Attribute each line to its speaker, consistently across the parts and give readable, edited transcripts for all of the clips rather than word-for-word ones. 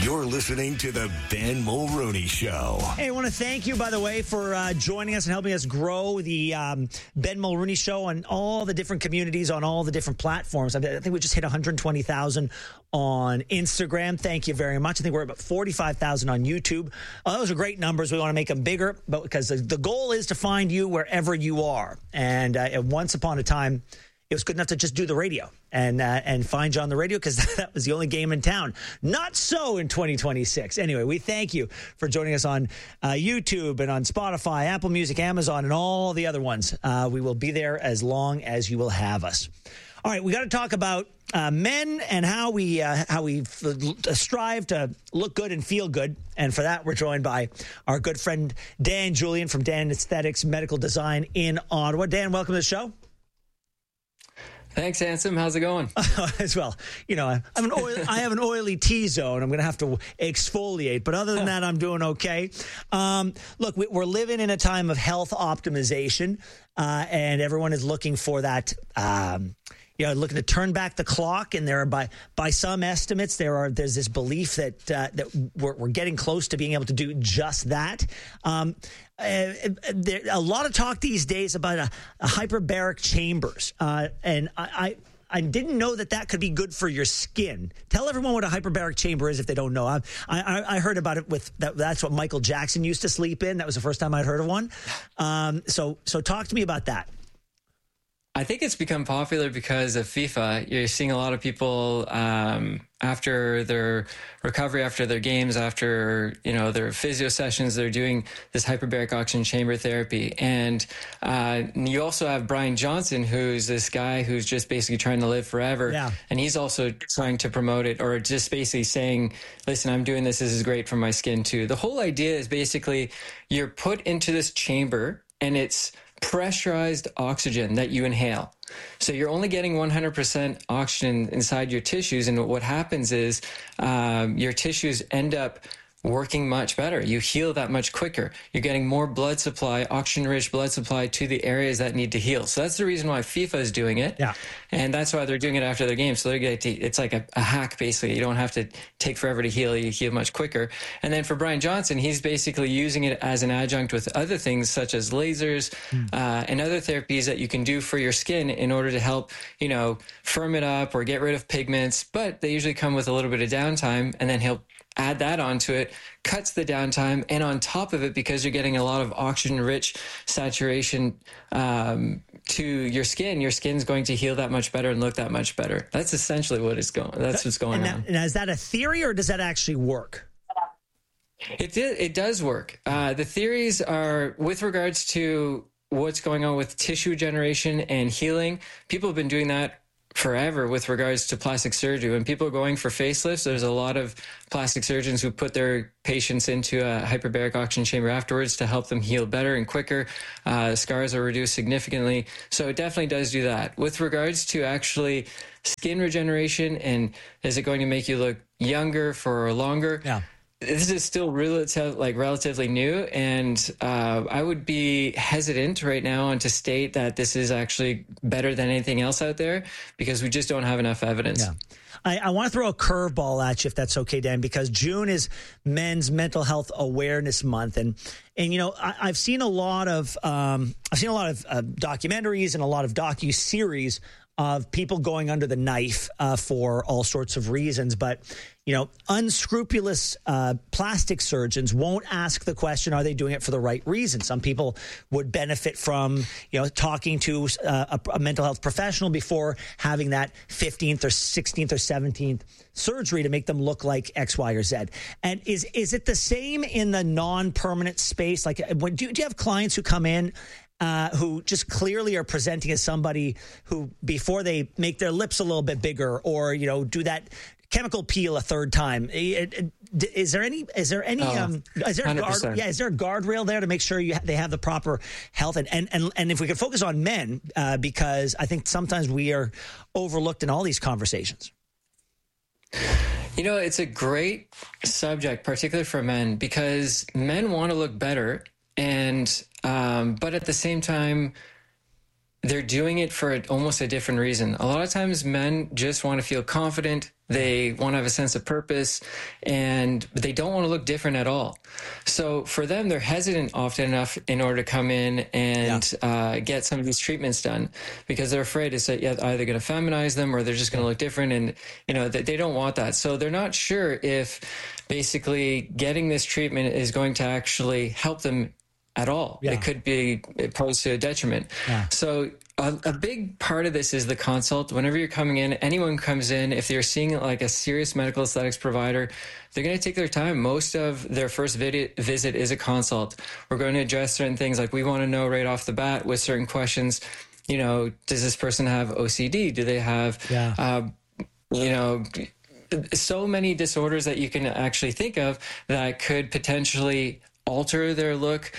Speaker 1: You're listening to the Ben Mulrooney Show.
Speaker 2: Hey, I want to thank you, by the way, for joining us and helping us grow the Ben Mulrooney Show on all the different communities, on all the different platforms. I think we just hit 120,000 on Instagram. Thank you very much. I think we're about 45,000 on YouTube. Those are great numbers. We want to make them bigger, but because the goal is to find you wherever you are. And once upon a time, it was good enough to just do the radio and find you on the radio because that was the only game in town. Not so in 2026. Anyway, we thank you for joining us on YouTube and on Spotify, Apple Music, Amazon, and all the other ones. We will be there as long as you will have us. All right, we got to talk about men and how we strive to look good and feel good. And for that, we're joined by our good friend Dan Julian from Dan Aesthetics Medical Design in Ottawa. Dan, welcome to the show.
Speaker 3: Thanks, Handsome. How's it going?
Speaker 2: As well, I have an oily T-zone. I'm going to have to exfoliate. But other than that, I'm doing okay. Look, we're living in a time of health optimization, and everyone is looking for that looking to turn back the clock, and there are by some estimates there's this belief that we're getting close to being able to do just that. A lot of talk these days about a hyperbaric chambers, and I didn't know that could be good for your skin. Tell everyone what a hyperbaric chamber is if they don't know. I heard about it that's what Michael Jackson used to sleep in. That was the first time I'd heard of one. So talk to me about that.
Speaker 3: I think it's become popular because of FIFA. You're seeing a lot of people after their recovery, after their games, after their physio sessions, they're doing this hyperbaric oxygen chamber therapy. And you also have Brian Johnson, who's this guy who's just basically trying to live forever. Yeah. And he's also trying to promote it, or just basically saying, listen, I'm doing this. This is great for my skin too. The whole idea is basically you're put into this chamber and it's pressurized oxygen that you inhale. So you're only getting 100% oxygen inside your tissues. And what happens is your tissues end up working much better. You heal that much quicker. You're getting more blood supply, oxygen-rich blood supply to the areas that need to heal. So that's the reason why FIFA is doing it. Yeah. And that's why they're doing it after their game. So it's like a hack, basically. You don't have to take forever to heal. You heal much quicker. And then for Brian Johnson, he's basically using it as an adjunct with other things such as lasers and other therapies that you can do for your skin in order to help, firm it up or get rid of pigments. But they usually come with a little bit of downtime, and then he'll add that onto it, cuts the downtime, and on top of it, because you're getting a lot of oxygen-rich saturation to your skin's going to heal that much better and look that much better. That's essentially what's going on.
Speaker 2: Now, is that a theory, or does that actually work?
Speaker 3: It does work. The theories are with regards to what's going on with tissue regeneration and healing. People have been doing that forever with regards to plastic surgery. When people are going for facelifts, there's a lot of plastic surgeons who put their patients into a hyperbaric oxygen chamber afterwards to help them heal better and quicker. Scars are reduced significantly. So it definitely does do that. With regards to actually skin regeneration and is it going to make you look younger for longer? Yeah. This is still relatively new, and I would be hesitant right now to state that this is actually better than anything else out there because we just don't have enough evidence. Yeah.
Speaker 2: I want to throw a curveball at you, if that's okay, Dan, because June is Men's Mental Health Awareness Month, and I've seen a lot of documentaries and a lot of docu-series of people going under the knife for all sorts of reasons. But, unscrupulous plastic surgeons won't ask the question, are they doing it for the right reason? Some people would benefit from, talking to a mental health professional before having that 15th or 16th or 17th surgery to make them look like X, Y, or Z. And is it the same in the non-permanent space? Like, do you have clients who come in who just clearly are presenting as somebody who, before they make their lips a little bit bigger or, do that chemical peel a third time, is there a guardrail there to make sure they have the proper health? And if we could focus on men, because I think sometimes we are overlooked in all these conversations.
Speaker 3: It's a great subject, particularly for men, because men want to look better. And, but at the same time, they're doing it for almost a different reason. A lot of times men just want to feel confident, They want to have a sense of purpose, and they don't want to look different at all. So for them, they're hesitant often enough in order to come in and get some of these treatments done, because they're afraid it's either going to feminize them or they're just going to look different. And, they don't want that. So they're not sure if basically getting this treatment is going to actually help them at all. It could be opposed to a detriment. So a big part of this is the consult. Whenever you're coming in, anyone comes in, if they're seeing like a serious medical aesthetics provider, they're going to take their time. Most of their first visit is a consult. We're going to address certain things, like we want to know right off the bat with certain questions, does this person have OCD? Do they have, so many disorders that you can actually think of that could potentially alter their look,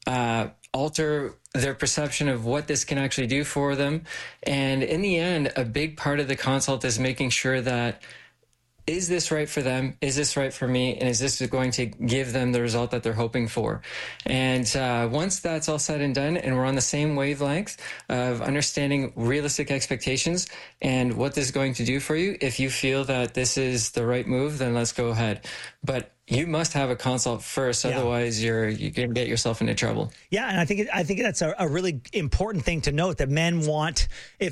Speaker 3: alter their perception of what this can actually do for them. And in the end, a big part of the consult is making sure that, is this right for them? Is this right for me? And is this going to give them the result that they're hoping for? And once that's all said and done, and we're on the same wavelength of understanding realistic expectations and what this is going to do for you, if you feel that this is the right move, then let's go ahead. But you must have a consult first, otherwise you're going to get yourself into trouble. Yeah,
Speaker 2: and I think that's a really important thing to note, that men want,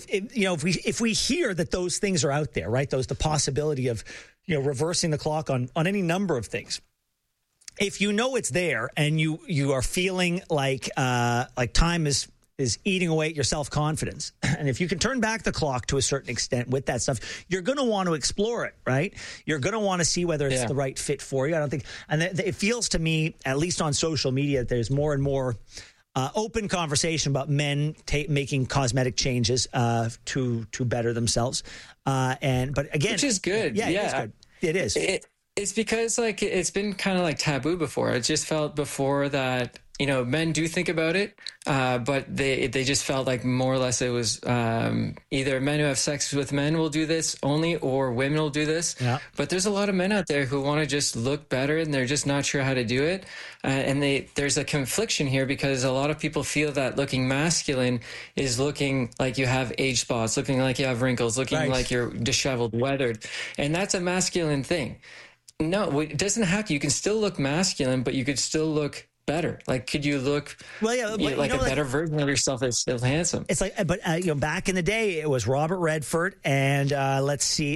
Speaker 2: if we hear that those things are out there, right? The possibility of reversing the clock on any number of things. If it's there and you are feeling like time is eating away at your self-confidence. And if you can turn back the clock to a certain extent with that stuff, you're going to want to explore it, right? You're going to want to see whether it's the right fit for you. I don't think, and it feels to me, at least on social media, there's more and more open conversation about men making cosmetic changes to better themselves. But again,
Speaker 3: which is good.
Speaker 2: Yeah. It is good. It is.
Speaker 3: It's because it's been kind of like taboo before. It just felt before that, men do think about it, but they just felt like more or less it was either men who have sex with men will do this only, or women will do this. Yeah. But there's a lot of men out there who want to just look better, and they're just not sure how to do it. And there's a confliction here, because a lot of people feel that looking masculine is looking like you have age spots, looking like you have wrinkles, looking like you're disheveled, weathered. And that's a masculine thing. No, it doesn't have to. You can still look masculine, but you could still look better. Like, could you look like a better version of yourself that's still handsome? It's like,
Speaker 2: but back in the day, it was Robert Redford and let's say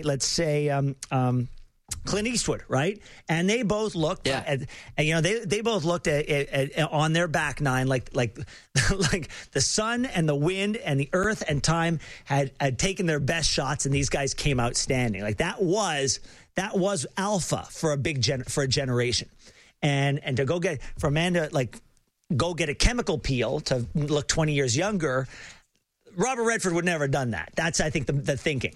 Speaker 2: Clint Eastwood, right? And they both looked, they both looked at on their back nine, like the sun and the wind and the earth and time had taken their best shots, and these guys came out standing. Like that was alpha for a generation. And to go get, for a man to go get a chemical peel to look 20 years younger, Robert Redford would never have done that. That's, I think, the thinking.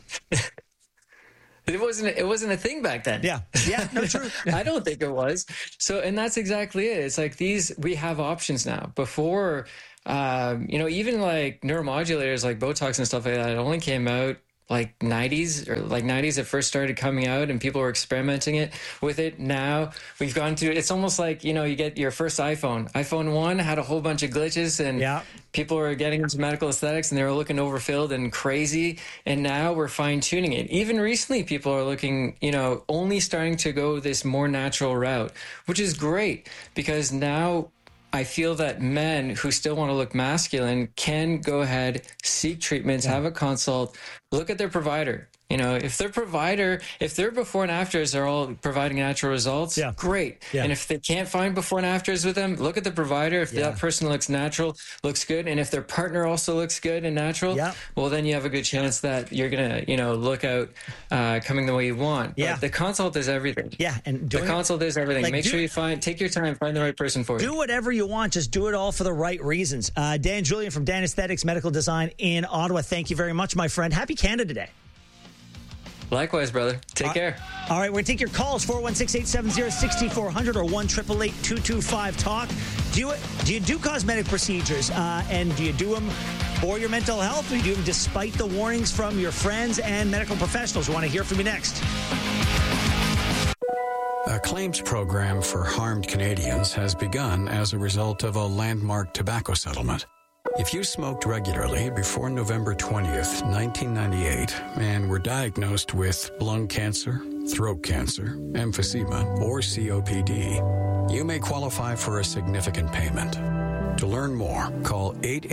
Speaker 3: It wasn't a thing back then.
Speaker 2: Yeah, no, true.
Speaker 3: I don't think it was. So, and that's exactly it. It's like we have options now. Before, even like neuromodulators like Botox and stuff like that, it only came out like 90s it first started coming out, and people were experimenting with it. Now we've gone to, it's almost like, you get your first iPhone 1 had a whole bunch of glitches, and people were getting into medical aesthetics and they were looking overfilled and crazy. And now we're fine tuning it. Even recently, people are looking, only starting to go this more natural route, which is great, because now I feel that men who still want to look masculine can go ahead, seek treatments, have a consult, look at their provider. If their before and afters are all providing natural results, great. Yeah. And if they can't find before and afters with them, look at the provider. If that person looks natural, looks good, and if their partner also looks good and natural, well, then you have a good chance that you're going to, look out coming the way you want. Yeah. But the consult is everything.
Speaker 2: Yeah. And
Speaker 3: the consult is everything. Make sure you take your time, find the right person for you.
Speaker 2: Do whatever you want. Just do it all for the right reasons. Dan Julian from Dan Aesthetics Medical Design in Ottawa. Thank you very much, my friend. Happy Canada Day.
Speaker 3: Likewise, brother. Take care.
Speaker 2: All right, we're going to take your calls, 416-870-6400 or 1-888-225-TALK. Do you do cosmetic procedures, and do you do them for your mental health, or do you do them despite the warnings from your friends and medical professionals? We want to hear from you next.
Speaker 4: A claims program for harmed Canadians has begun as a result of a landmark tobacco settlement. If you smoked regularly before November 20th, 1998, and were diagnosed with lung cancer, throat cancer, emphysema, or COPD, you may qualify for a significant payment. To learn more, call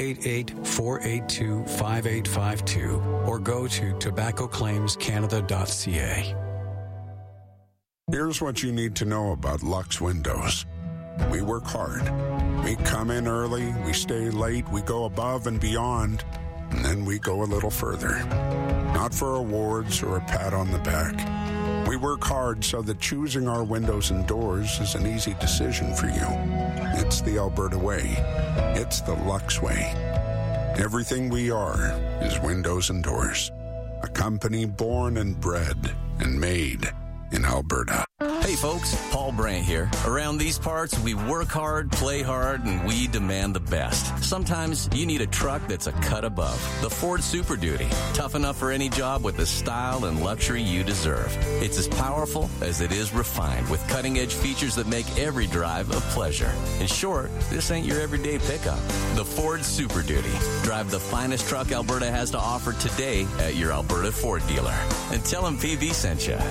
Speaker 4: 888-482-5852 or go to tobaccoclaimscanada.ca.
Speaker 5: Here's what you need to know about Lux Windows. We work hard. We come in early, we stay late, we go above and beyond, and then we go a little further. Not for awards or a pat on the back. We work hard so that choosing our windows and doors is an easy decision for you. It's the Alberta way. It's the Lux way. Everything we are is windows and doors. A company born and bred and made in Alberta.
Speaker 6: Hey folks, Paul Brandt here. Around these parts, we work hard, play hard, and we demand the best. Sometimes you need a truck that's a cut above. The Ford Super Duty. Tough enough for any job with the style and luxury you deserve. It's as powerful as it is refined, with cutting-edge features that make every drive a pleasure. In short, this ain't your everyday pickup. The Ford Super Duty. Drive the finest truck Alberta has to offer today at your Alberta Ford dealer. And tell them PV sent you.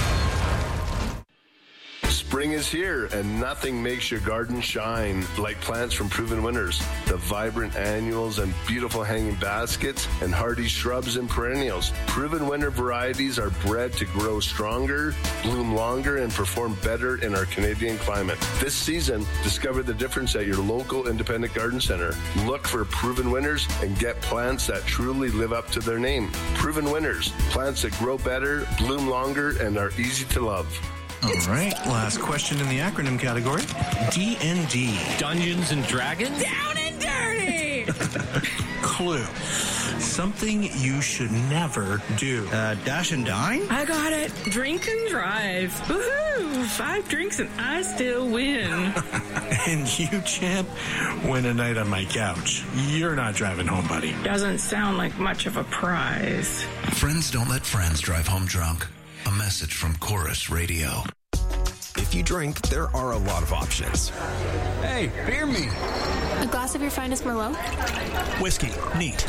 Speaker 7: Spring is here, and nothing makes your garden shine like plants from Proven Winners. The vibrant annuals and beautiful hanging baskets and hardy shrubs and perennials. Proven Winner varieties are bred to grow stronger, bloom longer, and perform better in our Canadian climate. This season, discover the difference at your local independent garden center. Look for Proven Winners and get plants that truly live up to their name. Proven Winners, plants that grow better, bloom longer, and are easy to love.
Speaker 8: All right, last question in the acronym category. D&D.
Speaker 9: Dungeons and Dragons?
Speaker 10: Down and dirty!
Speaker 8: Clue. Something you should never do.
Speaker 11: Dash and dine?
Speaker 10: I got it. Drink and drive. Woohoo! 5 drinks and I still win.
Speaker 8: And you, champ, win a night on my couch. You're not driving home, buddy.
Speaker 10: Doesn't sound like much of a prize.
Speaker 1: Friends don't let friends drive home drunk. A message from Chorus Radio. If you drink, there are a lot of options.
Speaker 11: Hey, beer me.
Speaker 12: A glass of your finest Merlot?
Speaker 11: Whiskey. Neat.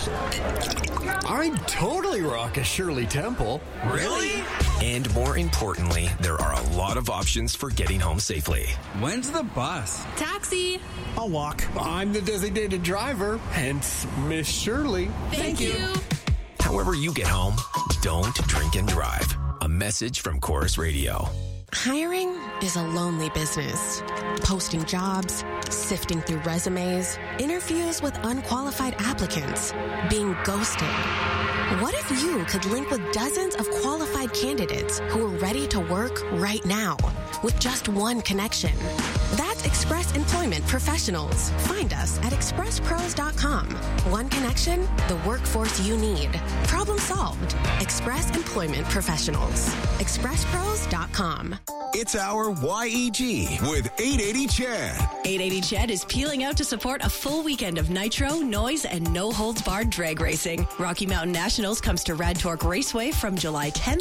Speaker 11: I'd totally rock a Shirley Temple.
Speaker 1: Really? And more importantly, there are a lot of options for getting home safely.
Speaker 11: When's the bus?
Speaker 12: Taxi.
Speaker 11: I'll walk. I'm the designated driver, hence Miss Shirley.
Speaker 12: Thank you.
Speaker 1: However you get home, don't drink and drive. A message from Chorus Radio.
Speaker 12: Hiring is a lonely business. Posting jobs, sifting through resumes, interviews with unqualified applicants, being ghosted. What if you could link with dozens of qualified candidates who are ready to work right now with just one connection? That's Express Employment Professionals. Find us at expresspros.com. One connection, the workforce you need. Problem solved. Express Employment Professionals. expresspros.com.
Speaker 1: It's our YEG with 880 Chad.
Speaker 13: 880 Chad is peeling out to support a full weekend of nitro, noise, and no-holds-barred drag racing. Rocky Mountain Nationals comes to Rad Torque Raceway from July 10th